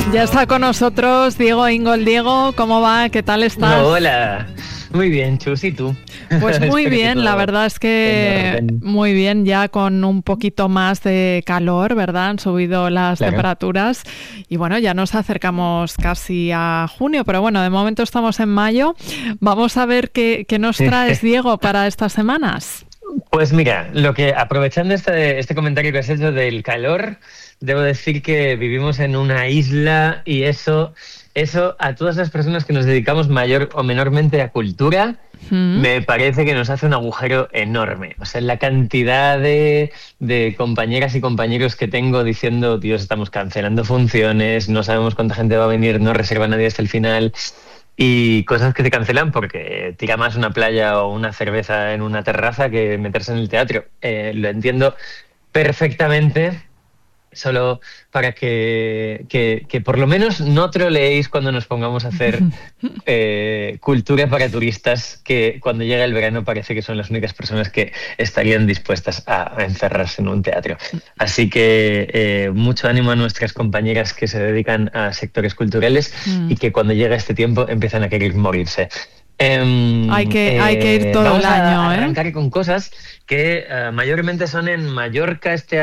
Ya está con nosotros Diego Ingol. Diego, ¿cómo va? ¿Qué tal estás? Hola, muy bien, Chus, ¿y tú? Pues muy bien, la verdad es que muy bien, ya con un poquito más de calor, ¿verdad? Han subido las temperaturas y bueno, ya nos acercamos casi a junio, pero bueno, de momento estamos en mayo. Vamos a ver qué nos traes, Diego, para estas semanas. Pues mira, aprovechando este comentario que has hecho del calor, debo decir que vivimos en una isla y eso a todas las personas que nos dedicamos mayor o menormente a cultura, me parece que nos hace un agujero enorme. O sea, la cantidad de compañeras y compañeros que tengo diciendo, Dios, estamos cancelando funciones, no sabemos cuánta gente va a venir, no reserva nadie hasta el final. Y cosas que te cancelan porque tira más una playa o una cerveza en una terraza que meterse en el teatro. Lo entiendo perfectamente, solo para que por lo menos no troleéis cuando nos pongamos a hacer cultura para turistas, que cuando llega el verano parece que son las únicas personas que estarían dispuestas a encerrarse en un teatro. Así que mucho ánimo a nuestras compañeras que se dedican a sectores culturales y que cuando llega este tiempo empiezan a querer morirse. Hay que ir todo el año. Vamos a arrancar con cosas que mayormente son en Mallorca este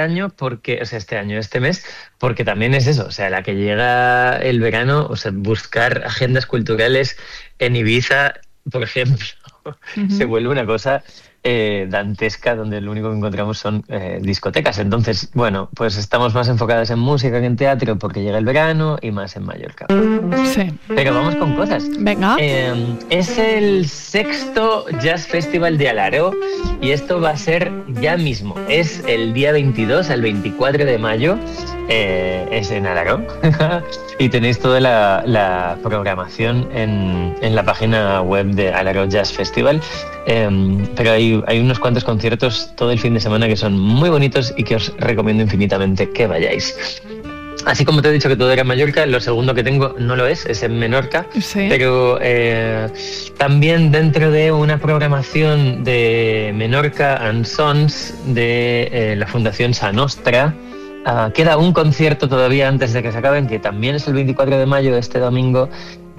mes, porque también es eso, o sea, la que llega el verano, o sea, buscar agendas culturales en Ibiza, por ejemplo, se vuelve una cosa dantesca, donde lo único que encontramos son discotecas. Entonces, bueno, pues estamos más enfocadas en música que en teatro porque llega el verano y más en Mallorca. Sí. Pero vamos con cosas. Venga. Es el 6º Jazz Festival de Alaró y esto va a ser ya mismo. Es el día 22 al 24 de mayo. Es en Alaró y tenéis toda la programación en la página web de Alaró Jazz Festival. Pero hay unos cuantos conciertos todo el fin de semana que son muy bonitos y que os recomiendo infinitamente que vayáis. Así como te he dicho que todo era en Mallorca, lo segundo que tengo no lo es en Menorca, sí. Pero también dentro de una programación de Menorca and Sons de la Fundación Sa Nostra, queda un concierto todavía antes de que se acaben, que también es el 24 de mayo, este domingo,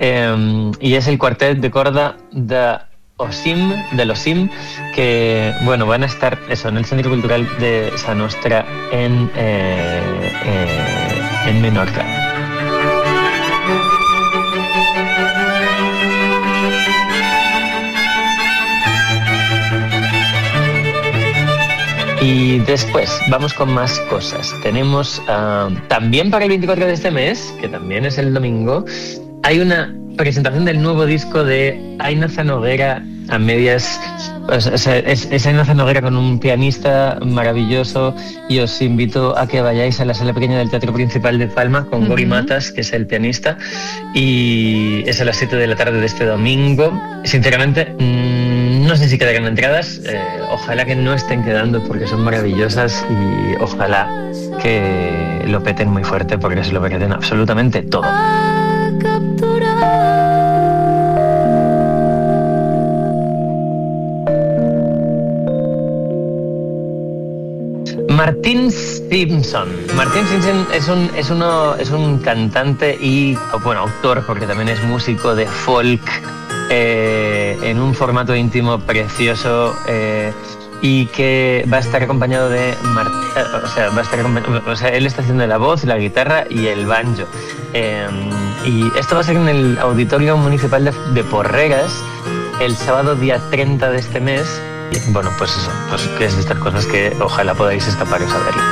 y es el cuartet de corda de los OSIM, que bueno, van a estar en el Centro Cultural de Sa Nostra en Menorca. Y después vamos con más cosas. Tenemos también para el 24 de este mes, que también es el domingo, hay una presentación del nuevo disco de Aina Zanoguera a medias. O sea, es Aina Zanoguera con un pianista maravilloso, y os invito a que vayáis a la sala pequeña del Teatro Principal de Palma con Gori Matas, que es el pianista, y es a las 7 de la tarde de este domingo. Sinceramente, no sé si quedarán entradas, ojalá que no estén quedando porque son maravillosas, y ojalá que lo peten muy fuerte porque se lo merecen absolutamente todo. Martin Simpson es un cantante y, bueno, autor, porque también es músico de folk, en un formato íntimo precioso, y que va a estar acompañado de él está haciendo la voz, la guitarra y el banjo, y esto va a ser en el Auditorio Municipal de Porreras el sábado día 30 de este mes. Y bueno, pues eso, pues que es de estas cosas que ojalá podáis escaparos a verlo.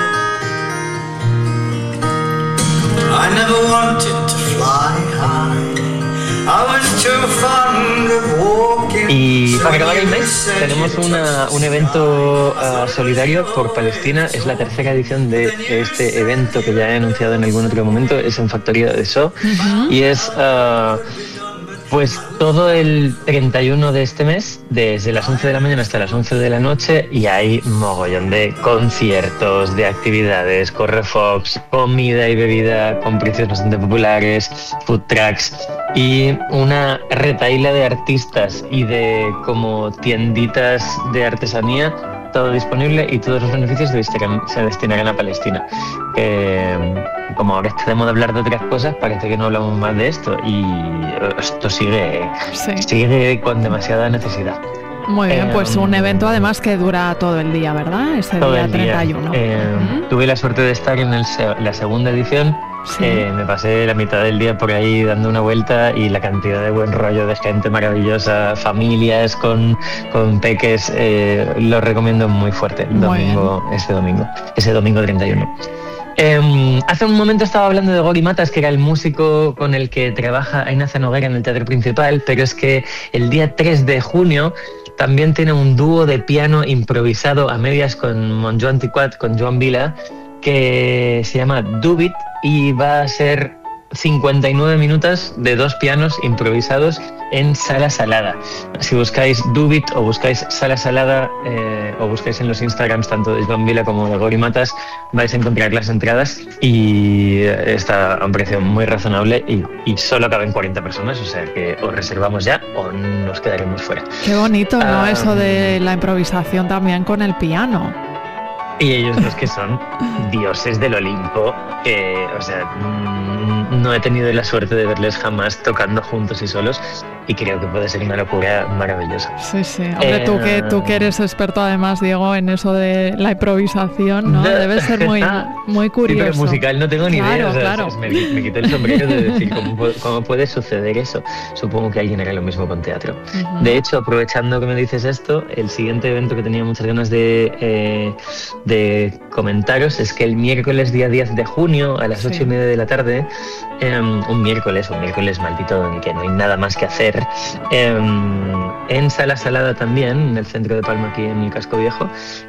Y para acabar el mes tenemos un evento solidario por Palestina. Es la tercera edición de este evento que ya he anunciado en algún otro momento. Es en Factoría de So, y es pues todo el 31 de este mes, desde las 11 de la mañana hasta las 11 de la noche, y hay mogollón de conciertos, de actividades, correfocs, comida y bebida con precios bastante populares, food trucks, y una retahíla de artistas y de como tienditas de artesanía, todo disponible, y todos los beneficios se destinarán a Palestina. como ahora está de moda hablar de otras cosas, parece que no hablamos más de esto y esto sigue con demasiada necesidad. Muy bien, pues un evento además que dura todo el día, ¿verdad? Ese todo día 31. Tuve la suerte de estar en la segunda edición. Sí. Me pasé la mitad del día por ahí dando una vuelta y la cantidad de buen rollo de gente maravillosa, familias con peques, lo recomiendo muy fuerte ese domingo 31. Hace un momento estaba hablando de Gori Matas, que era el músico con el que trabaja Aina Zanoguera en el Teatro Principal, pero es que el día 3 de junio también tiene un dúo de piano improvisado a medias con Montjuïc Antiquat, con Joan Vila, que se llama Dubit y va a ser 59 minutos de 2 pianos improvisados en Sala Salada. Si buscáis Dubit o buscáis Sala Salada o buscáis en los Instagrams tanto de Joan Vila como de Gori Matas, vais a encontrar las entradas y está a un precio muy razonable y solo caben 40 personas, o sea que os reservamos ya o nos quedaremos fuera. Qué bonito, ¿no? Eso de la improvisación también con el piano. Y ellos los que son dioses del Olimpo, o sea, no he tenido la suerte de verles jamás tocando juntos y solos y creo que puede ser una locura maravillosa. Sí, sí. Hombre, tú que eres experto además, Diego, en eso de la improvisación, ¿no? Debe ser muy curioso. Sí, pero musical no tengo ni idea. O sea, claro. Me quito el sombrero de decir cómo puede suceder eso. Supongo que alguien hará lo mismo con teatro. Uh-huh. De hecho, aprovechando que me dices esto, el siguiente evento que tenía muchas ganas de comentaros es que el miércoles día 10 de junio a las 8:30 de la tarde, un miércoles maldito en que no hay nada más que hacer, en Sala Salada también, en el centro de Palma, aquí en el Casco Viejo,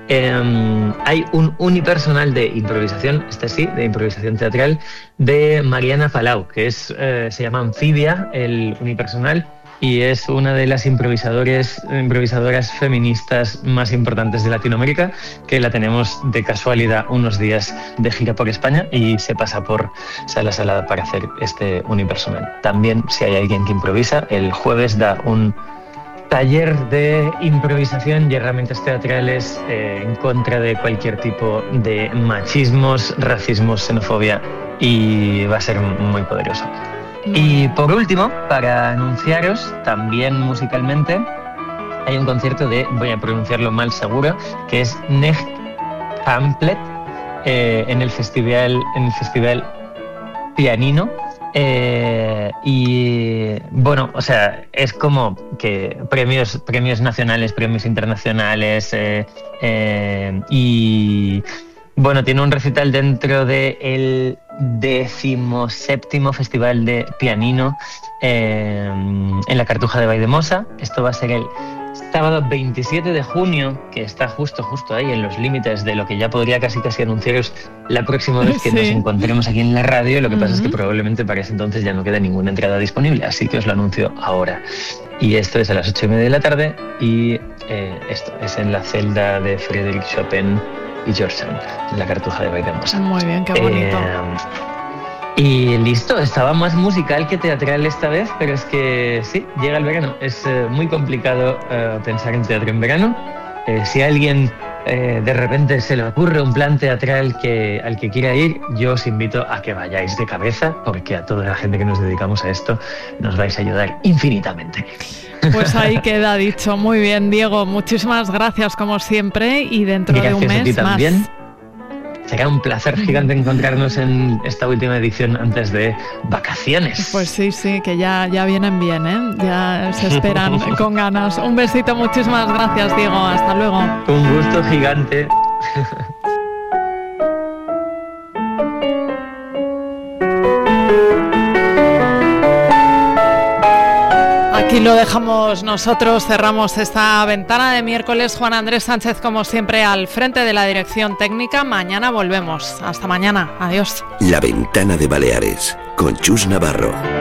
hay un unipersonal de improvisación, de improvisación teatral, de Mariana Palau, que se llama Anfibia, el unipersonal, y es una de las improvisadoras feministas más importantes de Latinoamérica, que la tenemos de casualidad unos días de gira por España y se pasa por Sala Salada para hacer este unipersonal. También, si hay alguien que improvisa, el jueves da un taller de improvisación y herramientas teatrales en contra de cualquier tipo de machismos, racismos, xenofobia, y va a ser muy poderoso. Y por último, para anunciaros, también musicalmente, hay un concierto voy a pronunciarlo mal seguro, que es Neg Pamphlet, en el festival Pianino. Y bueno, o sea, es como que premios nacionales, premios internacionales, y bueno, tiene un recital dentro del 17º Festival de Pianino en la Cartuja de Valldemossa. Esto va a ser el sábado 27 de junio, que está justo ahí en los límites de lo que ya podría casi anunciaros la próxima vez que nos encontremos aquí en la radio. Lo que pasa es que probablemente para ese entonces ya no quede ninguna entrada disponible, así que os lo anuncio ahora. Y esto es a las 8:30 de la tarde y esto es en la celda de Frédéric Chopin y George Sand, en la Cartuja de Valldemossa. Muy bien, qué bonito. Y listo, estaba más musical que teatral esta vez, pero es que sí, llega el verano. Es muy complicado pensar en teatro en verano. Si a alguien de repente se le ocurre un plan teatral al que quiera ir, yo os invito a que vayáis de cabeza, porque a toda la gente que nos dedicamos a esto nos vais a ayudar infinitamente. Pues ahí queda dicho. Muy bien, Diego, muchísimas gracias como siempre y dentro de un mes a ti también. Más. Será un placer gigante encontrarnos en esta última edición antes de vacaciones. Pues sí, que ya vienen bien, ¿eh? Ya se esperan con ganas. Un besito, muchísimas gracias, Diego. Hasta luego. Un gusto gigante. Aquí lo dejamos nosotros, cerramos esta ventana de miércoles. Juan Andrés Sánchez, como siempre, al frente de la dirección técnica. Mañana volvemos. Hasta mañana. Adiós. La Ventana de Baleares, con Chus Navarro.